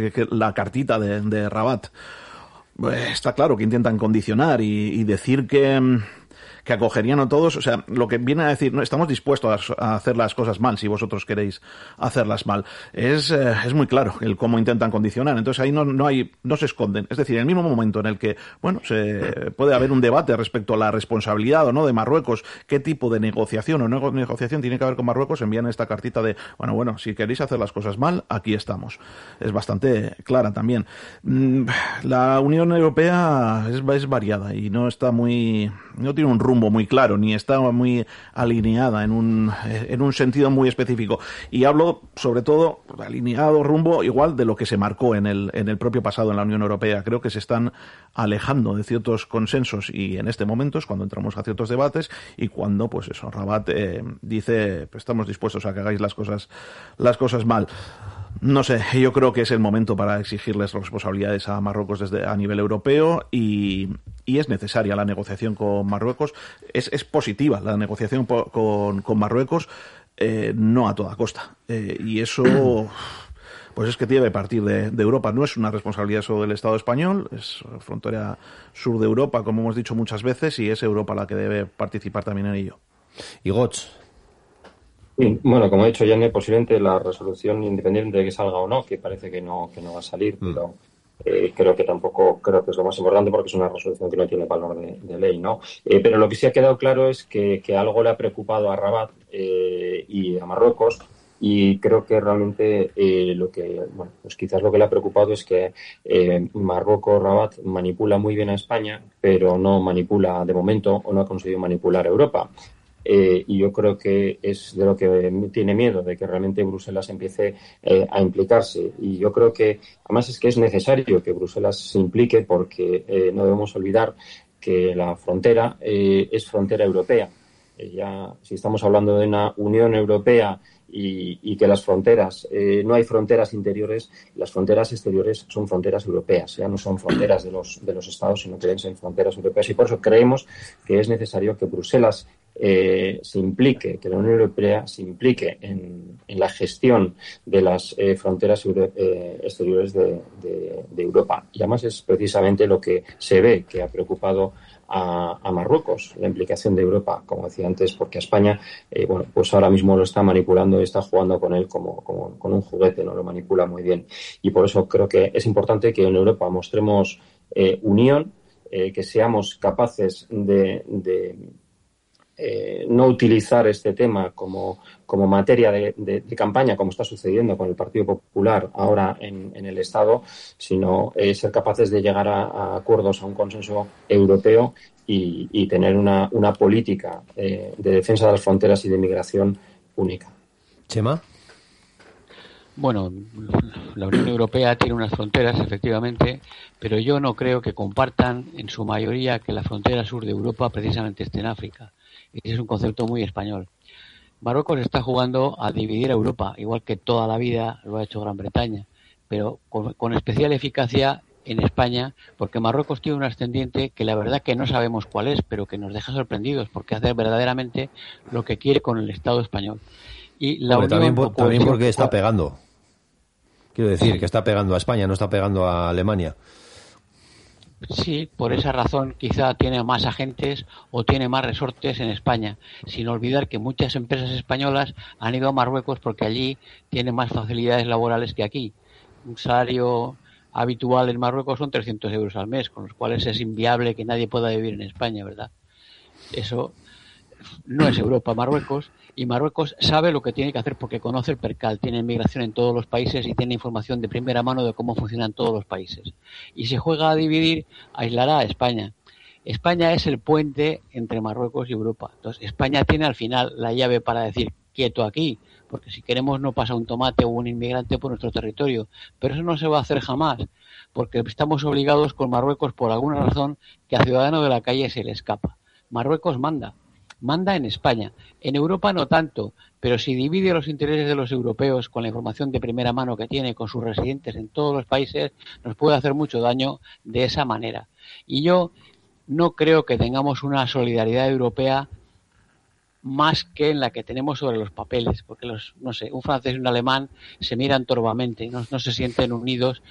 que la cartita de Rabat. Está claro que intentan condicionar y decir que acogerían a todos, o sea, lo que viene a decir, no, estamos dispuestos a hacer las cosas mal si vosotros queréis hacerlas mal. Es muy claro el cómo intentan condicionar. Entonces ahí no se esconden. Es decir, en el mismo momento en el que, bueno, se puede haber un debate respecto a la responsabilidad o no de Marruecos, qué tipo de negociación o no negociación tiene que haber con Marruecos, envían esta cartita de, bueno, si queréis hacer las cosas mal, aquí estamos. Es bastante clara también. La Unión Europea es variada y no tiene un rumbo muy claro, ni está muy alineada en un sentido muy específico. Y hablo, sobre todo, alineado, rumbo, igual de lo que se marcó en el propio pasado en la Unión Europea. Creo que se están alejando de ciertos consensos y en este momento es cuando entramos a ciertos debates y cuando, pues eso, Rabat dice, pues estamos dispuestos a que hagáis las cosas mal. No sé, yo creo que es el momento para exigirles responsabilidades a Marruecos a nivel europeo y es necesaria la negociación con Marruecos. Es positiva la negociación con Marruecos, no a toda costa. Y eso, pues es que tiene que partir de Europa. No es una responsabilidad solo del Estado español, es frontera sur de Europa, como hemos dicho muchas veces, y es Europa la que debe participar también en ello. Y Gots. Sí, bueno, como ha dicho Yane, posiblemente la resolución, independiente de que salga o no, que parece que no va a salir, pero creo que es lo más importante porque es una resolución que no tiene valor de ley, ¿no? Pero lo que sí ha quedado claro es que algo le ha preocupado a Rabat y a Marruecos, y creo que realmente pues quizás lo que le ha preocupado es que Marruecos, Rabat, manipula muy bien a España, pero no manipula de momento o no ha conseguido manipular a Europa. Y yo creo que es de lo que tiene miedo, de que realmente Bruselas empiece a implicarse. Y yo creo que, además, es que es necesario que Bruselas se implique porque no debemos olvidar que la frontera es frontera europea. Ya, si estamos hablando de una Unión Europea y que las fronteras, no hay fronteras interiores, las fronteras exteriores son fronteras europeas, ya no son fronteras de los Estados, sino que deben ser fronteras europeas. Y por eso creemos que es necesario que Bruselas se implique, que la Unión Europea se implique en la gestión de las fronteras exteriores de Europa. Y además es precisamente lo que se ve que ha preocupado a Marruecos, la implicación de Europa, como decía antes, porque a España, pues ahora mismo lo está manipulando y está jugando con él como con un juguete, no lo manipula muy bien. Y por eso creo que es importante que en Europa mostremos unión, que seamos capaces de no utilizar este tema como materia de campaña, como está sucediendo con el Partido Popular ahora en el Estado, sino ser capaces de llegar a acuerdos, a un consenso europeo y tener una política de defensa de las fronteras y de migración única. Chema. Bueno, la Unión Europea tiene unas fronteras, efectivamente, pero yo no creo que compartan en su mayoría que la frontera sur de Europa precisamente esté en África. Ese es un concepto muy español. Marruecos está jugando a dividir a Europa, igual que toda la vida lo ha hecho Gran Bretaña, pero con especial eficacia en España, porque Marruecos tiene un ascendiente que la verdad que no sabemos cuál es, pero que nos deja sorprendidos, porque hace verdaderamente lo que quiere con el Estado español. Y la Unión también porque está pegando. Quiero decir, que está pegando a España, no está pegando a Alemania. Sí, por esa razón quizá tiene más agentes o tiene más resortes en España, sin olvidar que muchas empresas españolas han ido a Marruecos porque allí tienen más facilidades laborales que aquí. Un salario habitual en Marruecos son 300 euros al mes, con los cuales es inviable que nadie pueda vivir en España, ¿verdad? Eso no es Europa, Marruecos, y Marruecos sabe lo que tiene que hacer porque conoce el percal, tiene inmigración en todos los países y tiene información de primera mano de cómo funcionan todos los países. Y si juega a dividir, aislará a España. España es el puente entre Marruecos y Europa. Entonces, España tiene al final la llave para decir quieto aquí, porque si queremos no pasa un tomate o un inmigrante por nuestro territorio. Pero eso no se va a hacer jamás, porque estamos obligados con Marruecos por alguna razón que a ciudadano de la calle se le escapa. Marruecos manda en España. En Europa no tanto, pero si divide los intereses de los europeos con la información de primera mano que tiene, con sus residentes en todos los países, nos puede hacer mucho daño de esa manera. Y yo no creo que tengamos una solidaridad europea más que en la que tenemos sobre los papeles, porque un francés y un alemán se miran torvamente, no se sienten unidos